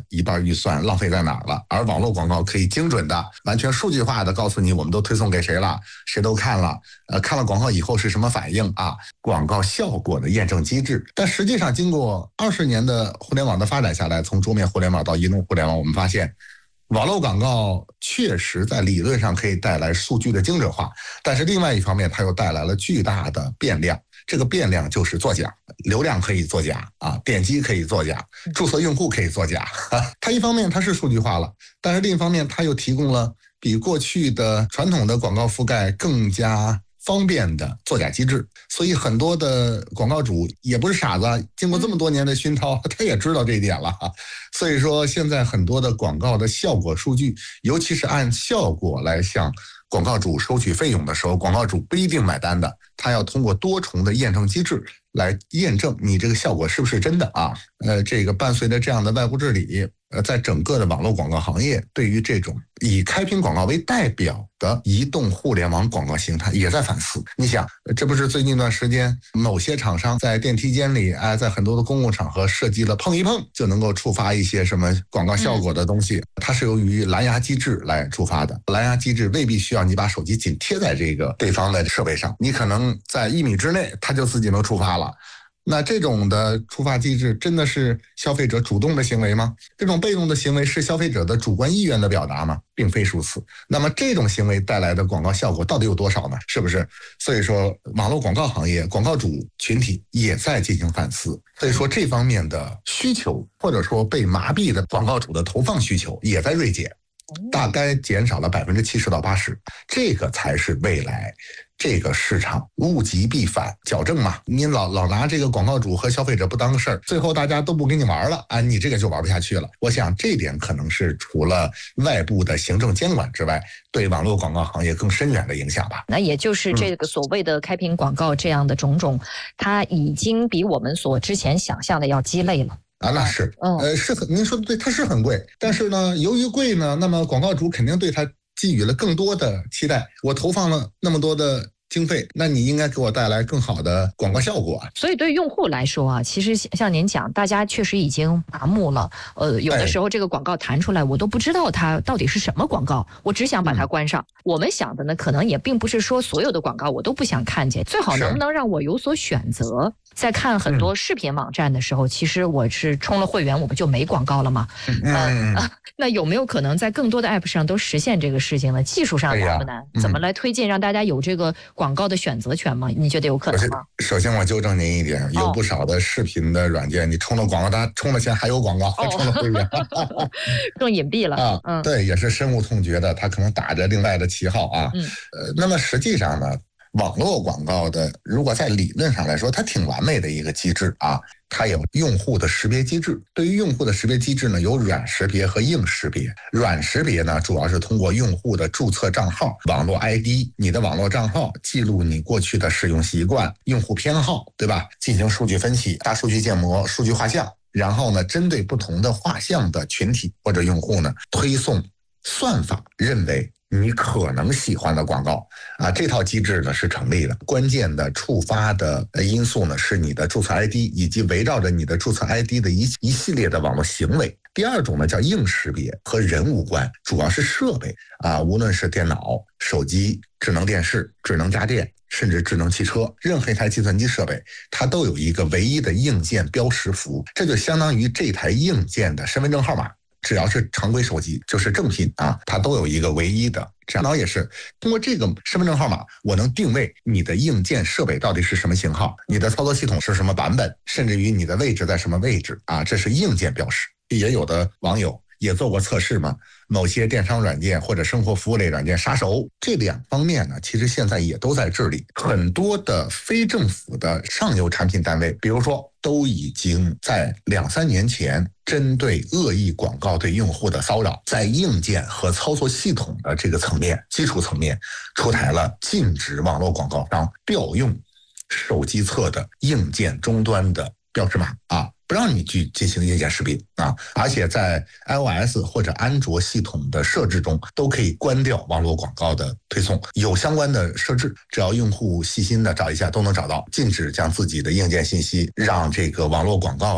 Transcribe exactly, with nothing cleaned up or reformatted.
一半预算浪费在哪儿了。而网络广告可以精准的、完全数据化的告诉你我们都推送给谁了，谁都看了，呃，看了广告以后是什么反应啊？广告效果的验证机制。但实际上，经过二十年的互联网的发展下来，从桌面互联网到移动互联网，我们发现，网络广告确实在理论上可以带来数据的精准化，但是另外一方面，它又带来了巨大的变量。这个变量就是作假，流量可以作假啊，点击可以作假，注册用户可以作假。它一方面它是数据化了，但是另一方面它又提供了比过去的传统的广告覆盖更加方便的作假机制。所以很多的广告主也不是傻子，经过这么多年的熏陶，他也知道这一点了。所以说现在很多的广告的效果数据，尤其是按效果来向广告主收取费用的时候，广告主不一定买单的，他要通过多重的验证机制来验证你这个效果是不是真的啊。呃，这个伴随着这样的外部治理，呃，在整个的网络广告行业，对于这种以开屏广告为代表的移动互联网广告形态也在反思。你想，这不是最近一段时间某些厂商在电梯间里，哎，在很多的公共场合设计了碰一碰就能够触发一些什么广告效果的东西，它是由于蓝牙机制来触发的。蓝牙机制未必需要你把手机紧贴在这个对方的设备上，你可能在一米之内，它就自己能触发了。那这种的触发机制真的是消费者主动的行为吗？这种被动的行为是消费者的主观意愿的表达吗？并非如此。那么这种行为带来的广告效果到底有多少呢？是不是？所以说网络广告行业广告主群体也在进行反思。所以说这方面的需求，或者说被麻痹的广告主的投放需求也在锐减，大概减少了百分之七十到八十，这个才是未来这个市场物极必反，矫正嘛。你老老拿这个广告主和消费者不当事儿，最后大家都不跟你玩了啊，你这个就玩不下去了。我想这点可能是除了外部的行政监管之外，对网络广告行业更深远的影响吧。 那也就是这个所谓的开屏广告这样的种种，它已经比我们所之前想象的要鸡肋了。 啊，那是， 嗯、 呃，是很，您说的对，它是很贵，但是呢，由于贵呢，那么广告主肯定对它寄予了更多的期待。我投放了那么多的经费，那你应该给我带来更好的广告效果。 所以对用户来说啊，其实像您讲，大家确实已经麻木了。呃，有的时候这个广告弹出来，我都不知道它到底是什么广告，我只想把它关上。嗯、我们想的呢，可能也并不是说所有的广告我都不想看见，最好能不能让我有所选择。在看很多视频网站的时候，嗯、其实我是充了会员，我不就没广告了吗？嗯、呃，那有没有可能在更多的 app 上都实现这个事情呢？技术上难不难？哎、怎么来推进让大家有这个广告的选择权吗？你觉得有可能吗？ 首先我纠正您一点，有不少的视频的软件，哦、你充了广告，它充了钱还有广告，还充了会员，哦、 更隐蔽了啊。嗯，对，也是深恶痛绝的，它可能打着另外的旗号啊。嗯，呃，那么实际上呢？网络广告的，如果在理论上来说，它挺完美的一个机制啊，它有用户的识别机制。对于用户的识别机制呢，有软识别和硬识别。软识别呢，主要是通过用户的注册账号、网络 I D、你的网络账号，记录你过去的使用习惯、用户偏好，对吧？进行数据分析、大数据建模、数据画像，然后呢，针对不同的画像的群体或者用户呢，推送算法认为你可能喜欢的广告啊，这套机制呢是成立的。关键的触发的因素呢是你的注册 I D 以及围绕着你的注册 I D 的一一系列的网络行为。第二种呢叫硬识别，和人无关，主要是设备啊，无论是电脑、手机、智能电视、智能家电，甚至智能汽车，任何一台计算机设备，它都有一个唯一的硬件标识符，这就相当于这台硬件的身份证号码。只要是常规手机，就是正品啊，它都有一个唯一的。电脑也是通过这个身份证号码，我能定位你的硬件设备到底是什么型号，你的操作系统是什么版本，甚至于你的位置在什么位置啊，这是硬件标识。也有的网友也做过测试嘛，某些电商软件或者生活服务类软件杀熟，这两方面呢，其实现在也都在治理。很多的非政府的上游产品单位，比如说都已经在两三年前针对恶意广告对用户的骚扰，在硬件和操作系统的这个层面、基础层面出台了禁止网络广告商调用手机侧的硬件终端的标志码啊，不让你去进行硬件识别啊，而且在 iOS 或者安卓系统的设置中都可以关掉网络广告的推送，有相关的设置，只要用户细心的找一下都能找到。禁止将自己的硬件信息让这个网络广告